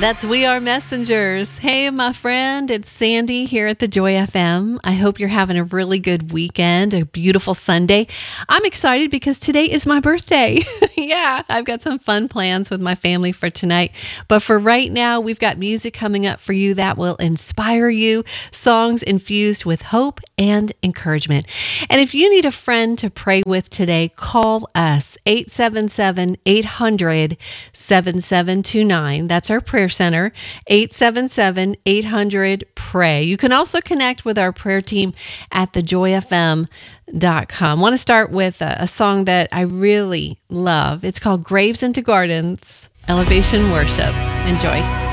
That's We Are Messengers. Hey, my friend, it's Sandy here at the Joy FM. I hope you're having a really good weekend, a beautiful Sunday. I'm excited because today is my birthday. Yeah, I've got some fun plans with my family for tonight. But for right now, we've got music coming up for you that will inspire you, songs infused with hope and encouragement. And if you need a friend to pray with today, call us 877-800-7729. That's our prayer center, 877-800-PRAY. You can also connect with our prayer team at thejoyfm.com. I want to start with a song that I really love. It's called Graves into Gardens, Elevation Worship. Enjoy.